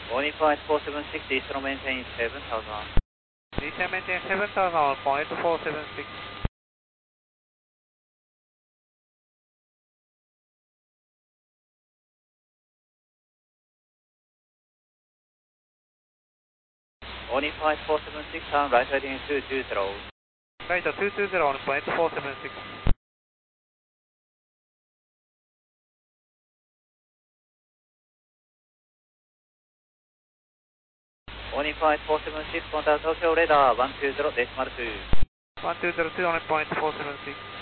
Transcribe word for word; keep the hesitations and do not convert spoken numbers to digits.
Warning flight four seven six, Eastern maintain seven thousand. Eastern maintain seven thousand, point four seven six. Warning flight four seven six, on right heading two two zero. Right, two two zero, point four seven six. Warning flight four seven six, contact Tokyo radar one two zero decimal two. one two zero two on point four seven six.